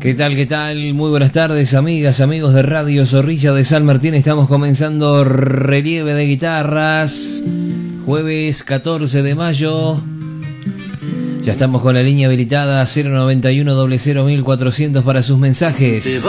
¿Qué tal? ¿Qué tal? Muy buenas tardes, amigas, amigos de Radio Zorrilla de San Martín. Estamos comenzando Relieve de Guitarras, jueves 14 de mayo. Ya estamos con la línea habilitada 091 00 1400 para sus mensajes.